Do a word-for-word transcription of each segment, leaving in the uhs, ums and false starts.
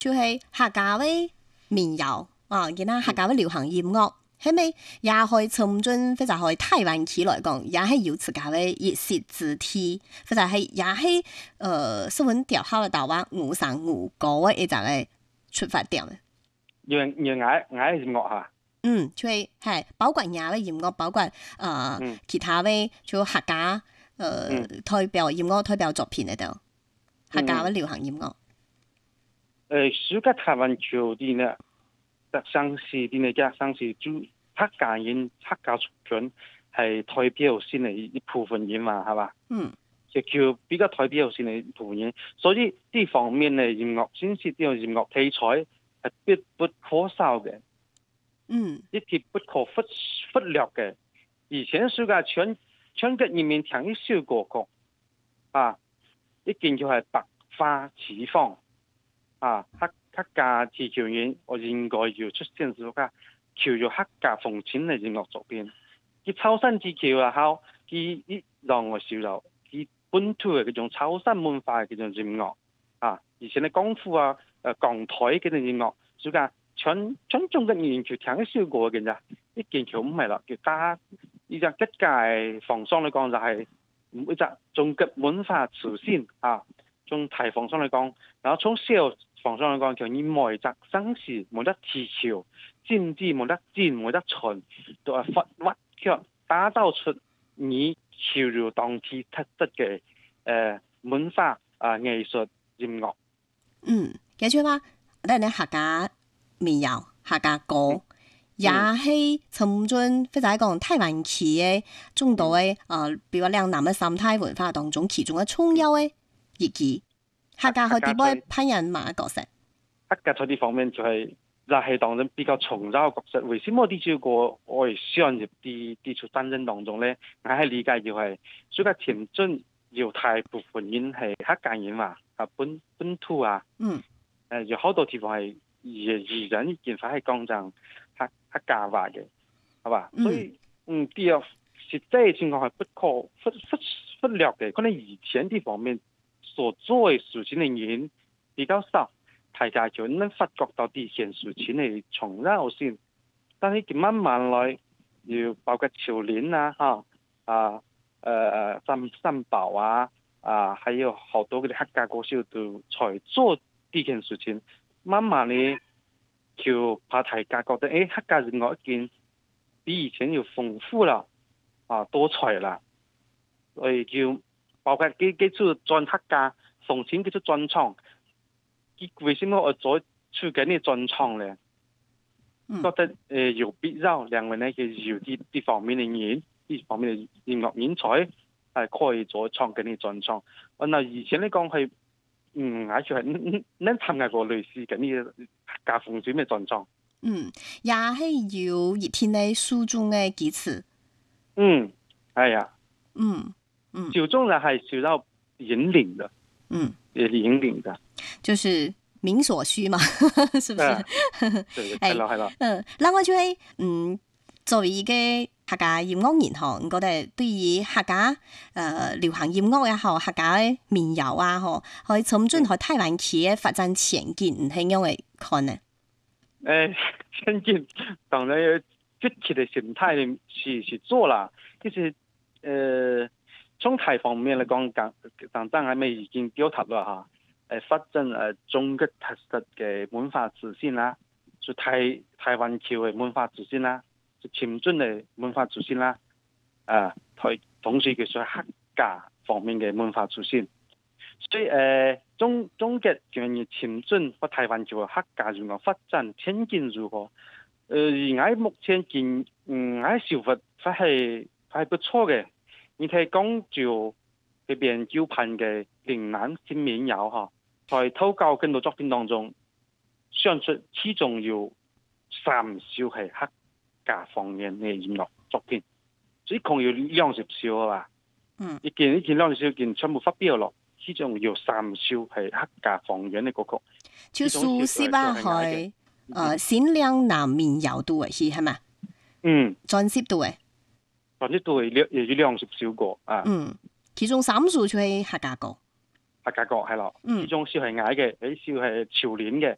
就係客家嘅民謠啊，而家客家嘅流行音樂，係咪也可以從進或者可以台灣區來講，也係有自家嘅一席之地，或者係也係誒新聞調考嘅台灣五三五高嘅一陣嘅出發點。 要要嗌嗌音樂嚇。 嗯，就係係包括亞嘅音樂，包括誒、呃嗯、其他嘅就客家誒、呃嗯、代表音樂代表作品喺度，客家嘅流行音樂。 誒，暑假台灣橋啲呢，特上市啲呢家上市就客家人客家族群係代表性嘅一部分人嘛，係嘛？ 嗯。 就叫比較代表性嘅一部分人，所以呢方面嘅音樂，先至呢個音樂題材係必不可少嘅。 嗯， 一啲不可忽忽略嘅。以前暑假全全國人民聽一首歌曲，啊，一件就係百花齊放，啊，客客家自強人，我應該要出現暑假，叫做客家風情嘅音樂作品。佢秋山之橋啊，好，佢一讓我笑到，佢本土嘅嗰種秋山文化嘅嗰種音樂，啊，以前嘅功夫啊，誒港台嗰種音樂，暑假。全全中嘅人就聽一首歌嘅咋，一件橋唔係啦，叫打呢隻吉界放鬆嚟講就係每隻中國文化自信啊，從大放鬆嚟講，然後從小放鬆嚟講，就你每隻生事冇得技巧，甚至冇得戰冇得傳，都係發屈卻打造出你潮流當地特質嘅誒文化啊藝術音樂。 嗯，記住嘛，你你客家民謠、客家歌，嗯、也係從進或者講台灣區嘅眾多嘅，誒、呃，比如兩南嘅三態文化當中，其中嘅重要嘅一支，客家去點樣扮演乜角色？ 客家在呢方面就係就係當中比較重要嘅角色。為什麼呢首歌我係想入啲啲出戰爭當中咧？我係理解就係，所以前進有大部分人係客家人嘛，啊本本土啊，嗯，誒、呃、有好多地方係。而而人呢件法係講真客客家話嘅，係嘛？嗯、所以嗯啲啊實際情況係不可忽忽忽略嘅。可能以前啲方面所做嘅事情嘅人比較少，大家就能發覺到啲件事情嘅重要性。但係慢慢來，要包括潮年啊，嚇啊誒誒三三寶啊啊，還有好多嗰啲客家歌手都才做呢件事情。慢慢你就怕大家覺得，誒客家人樂一件比以前要豐富啦，啊多彩啦，所以就包括幾幾處專客家風情幾處專場，佢為什麼我做出緊呢專場咧？嗯、覺得誒、呃、有必要兩位呢，就有啲啲方面嘅人，呢方面嘅音樂人才係可以做唱緊呢專場。嗱以前你講係。嗯，而且係能參加過類似嘅呢個家風景嘅專場。 嗯，也係有一天嘅書中嘅幾次。 嗯，係啊。 嗯嗯。 小眾就係受到引領的。嗯。誒，引領的。就是民所需嘛，是不是？ 係係咯係咯。 嗯，另外就係嗯，作為一個客家音樂人嗬，我覺得對於客家誒、呃、流行音樂也好，客家嘅民謠啊，嗬，可以從進去台灣區嘅發展前景，唔係樣嚟看呢？ 誒、呃，前景當然要積極嘅心態去去做啦。其實誒，從台方面嚟講，當當當然咪已經表達啦嚇。誒，發展誒中國特色嘅文化自信啦，就台台灣區嘅文化自信啦。前進嘅文化自信啦，啊，同同時佢所客家方面嘅文化自信，所以誒、呃、中中國嘅前進和台灣就客家如何發展前景如何？誒而家目前見嗯喺小佛係係係不錯嘅，你睇廣州嗰邊招聘嘅嶺南新民謠嚇，在投稿更多作品當中，相出其中有三首係客家方言嘅音樂作品，所以共有兩十首啊，嗯，一件一件兩十首件全部發表落，其中有三首係客家方言嘅歌曲， 就熟悉吧？係，誒，新嶺南民謠都係係咪？嗯，專輯都係， 專輯都係兩亦有兩十首歌啊， 嗯，其中三首就係客家歌， 客家歌係咯，其中一首係嗌嘅，一首係潮年嘅。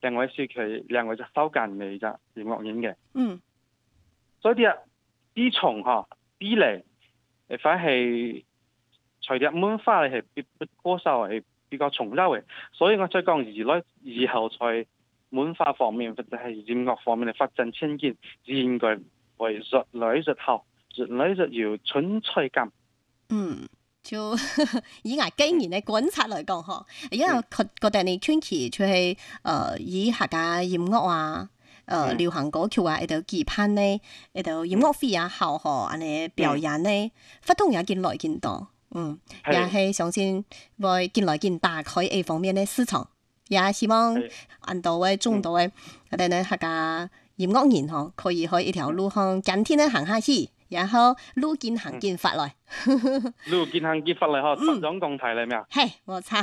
另外是佢另外隻手間嘅隻音樂人嘅。 嗯， 所以啲啊啲蟲嗬啲嚟，誒反係除咗文化係比比歌手係比較重要嘅，所以我再講以來以後在文化方面或者係音樂方面嘅發展前景，應該會越來越好，越來越有存在感。 嗯，就以我經驗嘅觀察嚟講嗬，因為佢覺得你近期就係誒以客家音樂啊。誒、呃嗯、流行歌曲啊，一度舉辦呢，一度音樂會啊，好好安尼表演呢，活動也見來見多，嗯，嗯也係相信會見來見打開呢方面嘅市場，也希望按到嘅眾多嘅我哋呢客家音樂人嗬，可以喺一條路向緊天咧行下去，然後路見行見法來， 路見行見法來嗬，分享共題嚟咩啊？ 係冇錯，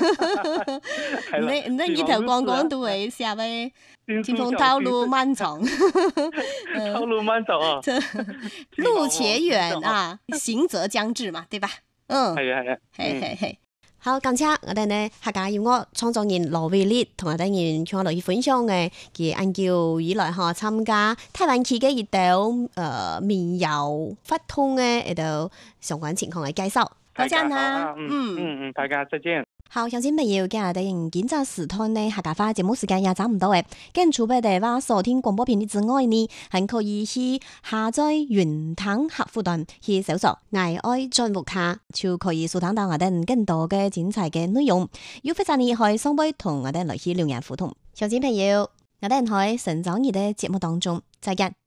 你你呢條廣廣都會寫畀。前方道路漫長， 道路漫長啊！ 路且遠啊，行則將至嘛，對吧？嗯， 係啊係啊， 係係係。好，感謝我哋呢客家音樂創作人羅偉力同我哋人向我哋分享嘅，佢按照以來嗬參加台灣區嘅一道誒民謠發通嘅一道相關情況嘅介紹。多謝啦， 嗯嗯嗯，大家再見。 好，相信朋友今日哋人今集時段呢客家話節目時間也差唔多嘅，跟除非哋話收聽廣播頻率之外呢，還可以去下載雲端客戶端去搜索愛愛節目卡，就可以收聽到我哋更多嘅精彩嘅內容。要非常厲害，上杯同我哋來去留言互動。相信朋友，我哋喺成長日嘅節目當中再見。